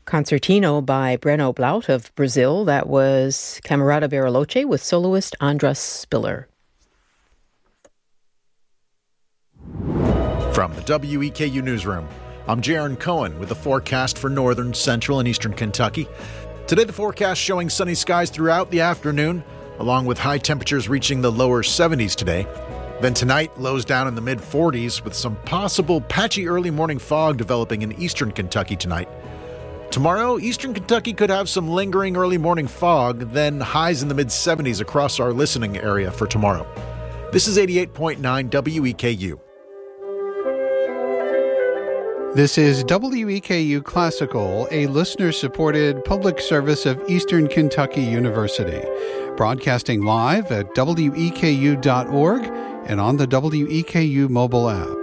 Concertino by Breno Blaut of Brazil. That was Camerata Bariloche with soloist Andras Spiller. From the WEKU Newsroom, I'm Jaron Cohen with the forecast for northern, central, and eastern Kentucky. Today, the forecast showing sunny skies throughout the afternoon, along with high temperatures reaching the lower 70s today. Then tonight, lows down in the mid-40s with some possible patchy early morning fog developing in eastern Kentucky tonight. Tomorrow, eastern Kentucky could have some lingering early morning fog, then highs in the mid-70s across our listening area for tomorrow. This is 88.9 WEKU. This is WEKU Classical, a listener-supported public service of Eastern Kentucky University, broadcasting live at weku.org and on the WEKU mobile app.